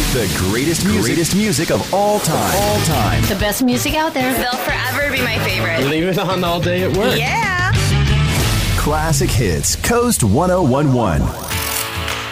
The greatest music of all time. The best music out there. They'll forever be my favorite. Leave it on all day at work. Yeah. Classic Hits, Coast 1011.